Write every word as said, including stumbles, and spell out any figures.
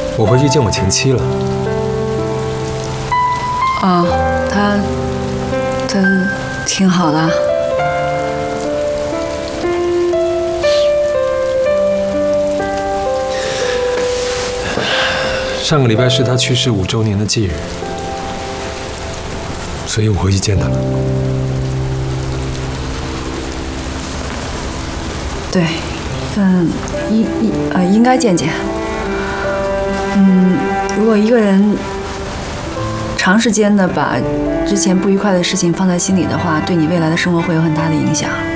我回去见我前妻了。 哦，她她挺好的。 上个礼拜是她去世五周年的忌日，所以我回去见她了。 对，嗯，应应呃应该见见。嗯，如果一个人长时间的把之前不愉快的事情放在心里的话，对你未来的生活会有很大的影响。